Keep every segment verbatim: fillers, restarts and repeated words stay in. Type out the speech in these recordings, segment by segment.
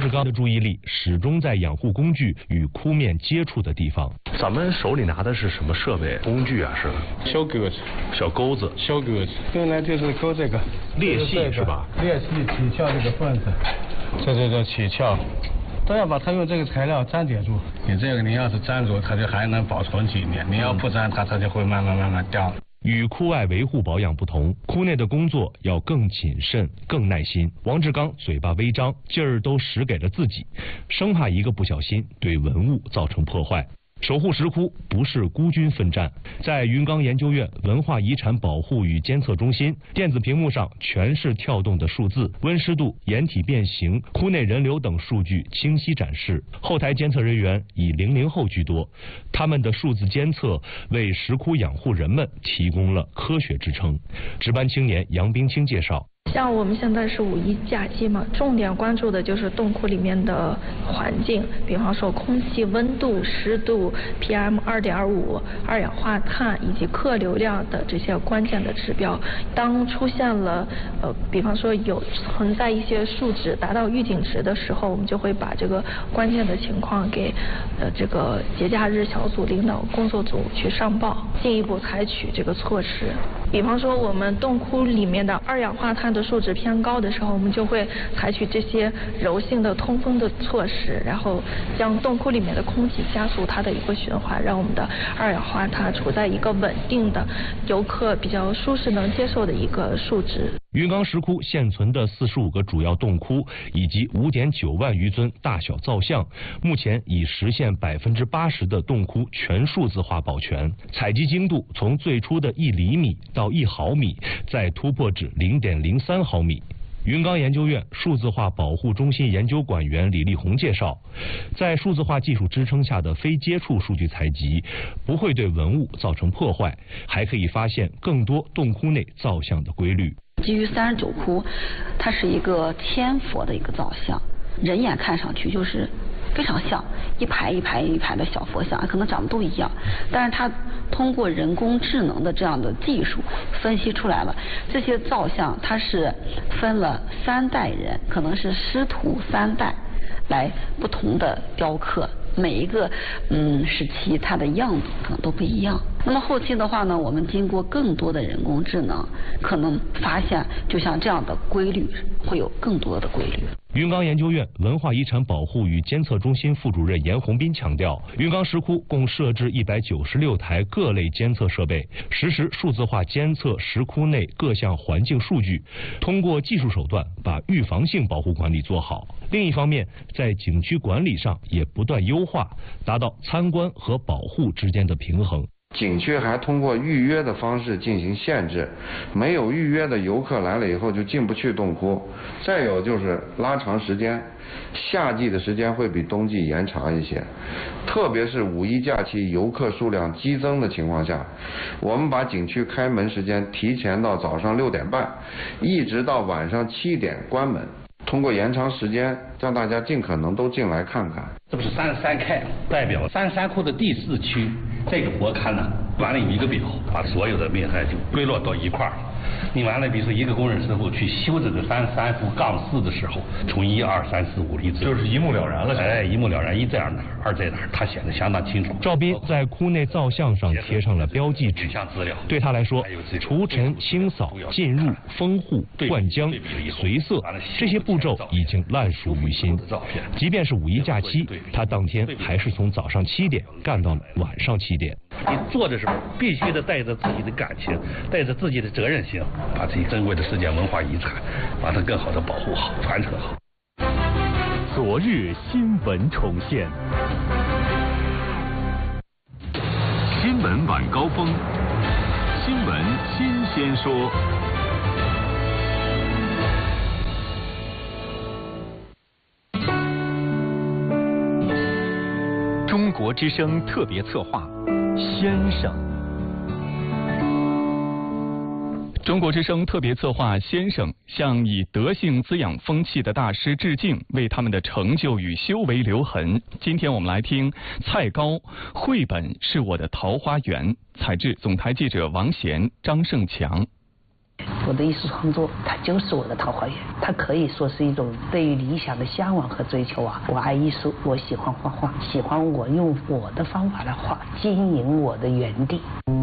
志刚的注意力始终在养护工具与枯面接触的地方。 咱们手里拿的是什么设备工具啊？是小钩子， 小钩子， 小钩子，用来就是钩这个裂隙是吧？ 裂隙起鞘这个棍子，这这这起鞘。都要把它用这个材料粘叠住。你这个你要是粘住，它就还能保存几年；你要不粘它，它就会慢慢慢慢掉。 与枯外维护保养不同，窟内的工作要更谨慎、更耐心。王志刚嘴巴微张，劲儿都使给了自己，生怕一个不小心对文物造成破坏。守护石窟不是孤军奋战，在云冈研究院文化遗产保护与监测中心，电子屏幕上全是跳动的数字，温湿度、岩体变形、窟内人流等数据清晰展示。后台监测人员以零零后居多，他们的数字监测为石窟养护人们提供了科学支撑。值班青年杨冰清介绍。 像我们现在是五一假期嘛，重点关注的就是洞窟里面的环境，比方说空气温度、湿度、P M 二点五、二氧化碳以及客流量的这些关键的指标。当出现了呃，比方说有存在一些数值达到预警值的时候，我们就会把这个关键的情况给呃这个节假日小组领导工作组去上报，进一步采取这个措施。比方说我们洞窟里面的二氧化碳的数值偏高的时候，我们就会采取这些柔性的通风的措施，然后将洞窟里面的空气加速它的一个循环，让我们的二氧化碳处在一个稳定的、游客比较舒适能接受的一个数值。 云冈石窟现存的四十五个主要洞窟以及五点九万余尊大小造像，目前已实现百分之八十的洞窟全数字化保全，采集精度从最初的一厘米到一毫米，再突破至零点零三毫米。云冈研究院数字化保护中心研究管员李立红介绍，在数字化技术支撑下的非接触数据采集，不会对文物造成破坏，还可以发现更多洞窟内造像的规律。 基于三十九窟，它是一个千佛的一个造像，人眼看上去就是非常像一排一排一排的小佛像，可能长得都一样，但是它通过人工智能的这样的技术分析出来了，这些造像它是分了三代人，可能是师徒三代来不同的雕刻，每一个嗯时期它的样子可能都不一样。那么后期的话呢，我们经过更多的人工智能，可能发现就像这样的规律会有更多的规律。 云冈研究院文化遗产保护与监测中心副主任严宏斌强调，云冈石窟共设置一百九十六台各类监测设备，实时数字化监测石窟内各项环境数据，通过技术手段把预防性保护管理做好。另一方面，在景区管理上也不断优化，达到参观和保护之间的平衡。 景区还通过预约的方式进行限制，没有预约的游客来了以后就进不去洞窟。再有就是拉长时间，夏季的时间会比冬季延长一些，特别是五一假期游客数量激增的情况下，我们把景区开门时间提前到早上六点半，一直到晚上七点关门。通过延长时间，让大家尽可能都进来看看。 这不是三十三 K 代表三十三窟的第四区，这个博勘呢，完了有一个表，把所有的面态就归落到一块儿。你完了，比如说一个工人师傅去修这个三十三窟杠四的时候，从一二三四五一直就是一目了然了。 哎，一目了然，一在哪儿，二在哪儿，它显得相当清楚。 赵斌在窟内造像上贴上了标记纸， 资料对他来说，除尘、清扫、进入、封护、灌浆、随色这些步骤已经烂熟于心。即便是五一假期，他当天还是从早上七点干到了晚上七点。 你做的时候必须得带着自己的感情，带着自己的责任心，把这些珍贵的世界文化遗产，把它更好的保护好、传承好。 昨日新闻重现，新闻晚高峰，新闻新鲜说。中国之声特别策划，先生。中国之声特别策划先生向以德性滋养风气的大师致敬，为他们的成就与修为留痕。今天我们来听蔡高，绘本是我的桃花源，采自总台记者王贤、张胜强。 我的艺术创作，它就是我的桃花源，它可以说是一种对于理想的向往和追求啊。我爱艺术，我喜欢画画，喜欢我用我的方法来画，经营我的园地。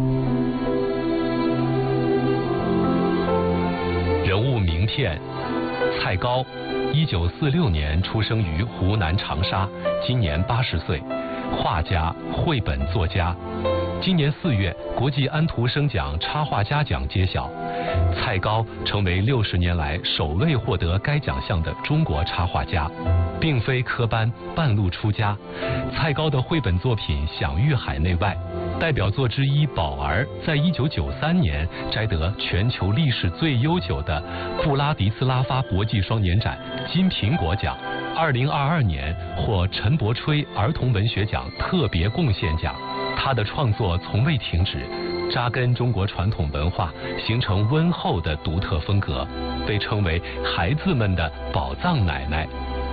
人物名片：蔡高，一九四六年出生于湖南长沙，今年八十岁，画家、绘本作家。今年四月，国际安徒生奖插画家奖揭晓，蔡高成为六十年来首位获得该奖项的中国插画家，并非科班，半路出家。蔡高的绘本作品享誉海内外，代表作之一《宝儿》在一九九三年摘得全球历史最悠久的布拉迪斯拉发国际双年展金苹果奖，二零二二年获陈伯吹儿童文学奖特别贡献奖。他的创作从未停止，扎根中国传统文化，形成温厚的独特风格，被称为孩子们的宝藏奶奶。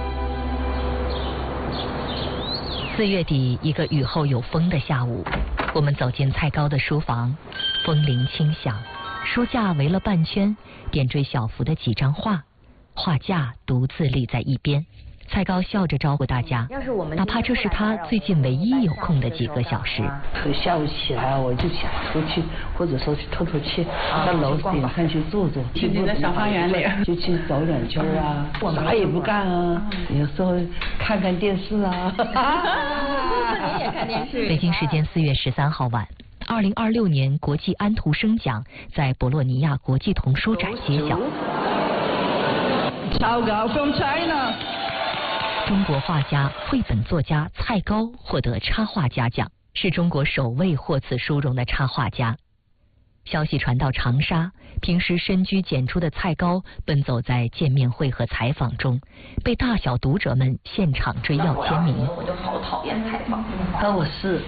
四月底，一个雨后有风的下午，我们走进蔡高的书房，风铃轻响，书架围了半圈，点缀小幅的几张画，画架独自立在一边。蔡高笑着招呼大家，哪怕这是他最近唯一有空的几个小时。 下午起来我就想出去，或者说去透透气，到楼顶上去坐坐， 去你的小花园里， 就去走两圈啊，啥也不干啊，有时候看看电视啊。 你也看电视。北京时间四月十三号晚，二零二六年国际安徒生奖在博洛尼亚国际童书展揭晓。 From China。 中国画家、绘本作家蔡高获得插画家奖，是中国首位获此殊荣的插画家。消息传到长沙，平时深居简出的蔡高奔走在见面会和采访中，被大小读者们现场追要签名。 我就好讨厌采访。 啊，我是。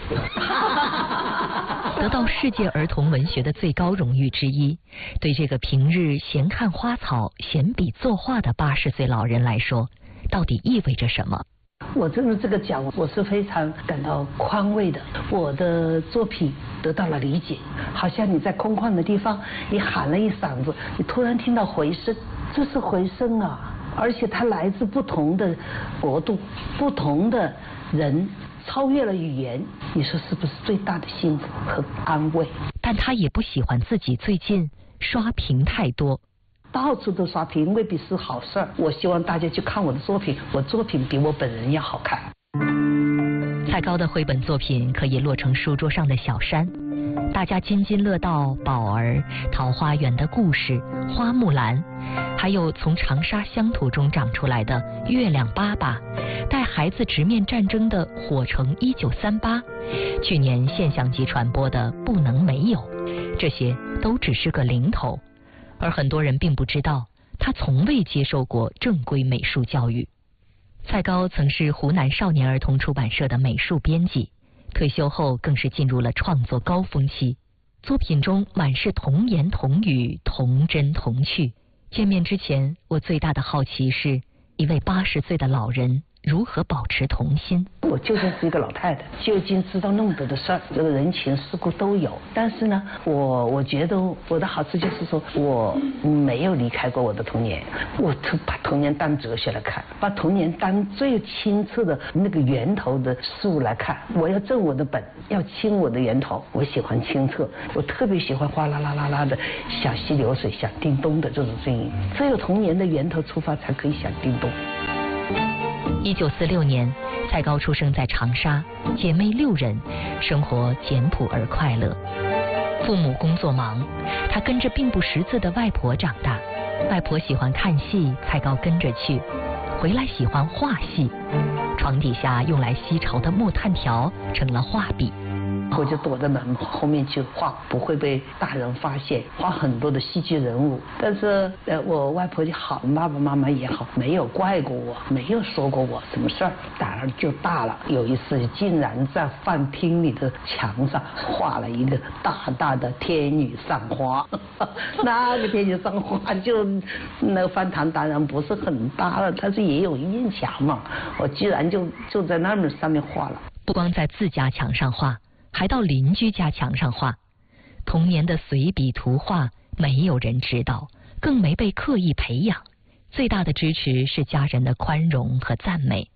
得到世界儿童文学的最高荣誉之一，对这个平日闲看花草、闲笔作画的八十岁老人来说，到底意味着什么？ 我真的这个奖，我是非常感到宽慰的。我的作品得到了理解，好像你在空旷的地方，你喊了一嗓子，你突然听到回声，这是回声啊！而且它来自不同的国度、不同的人，超越了语言。你说是不是最大的幸福和安慰？ 但他也不喜欢自己最近刷屏太多。 到处都刷屏未必是好事儿。我希望大家去看我的作品，我作品比我本人要好看。 蔡高的绘本作品可以落成书桌上的小山，大家津津乐道宝儿、桃花源的故事、花木兰，还有从长沙乡土中长出来的月亮爸爸，带孩子直面战争的火城一九三八，去年现象级传播的不能没有，这些都只是个零头。而很多人并不知道，他从未接受过正规美术教育。蔡高曾是湖南少年儿童出版社的美术编辑，退休后更是进入了创作高峰期，作品中满是童言童语、童真童趣。见面之前，我最大的好奇是，一位八十岁的老人如何保持童心。 我究竟是一个老太太，究竟知道那么多的事儿，这个人情世故都有。但是呢，我我觉得我的好处就是说，我没有离开过我的童年，我就把童年当哲学来看，把童年当最清澈的那个源头的事物来看。我要正我的本，要清我的源头。我喜欢清澈，我特别喜欢哗啦啦啦啦的小溪流水响叮咚的这种声音。只有童年的源头出发，才可以响叮咚。 一九四六年，蔡高出生在长沙，姐妹六人，生活简朴而快乐。父母工作忙，他跟着并不识字的外婆长大。外婆喜欢看戏，蔡高跟着去，回来喜欢画戏。床底下用来吸潮的木炭条成了画笔。 我就躲在门后面去画，不会被大人发现，画很多的戏剧人物。但是呃，我外婆就好，爸爸妈妈也好，没有怪过我，没有说过我什么事儿，胆儿就大了。有一次竟然在饭厅里的墙上画了一个大大的天女散花，那个天女散花就那个饭堂当然不是很大了，但是也有一面墙嘛，我居然就就在那么上面画了。 不光在自家墙上画，还到邻居家墙上画，童年的随笔图画没有人知道，更没被刻意培养。最大的支持是家人的宽容和赞美。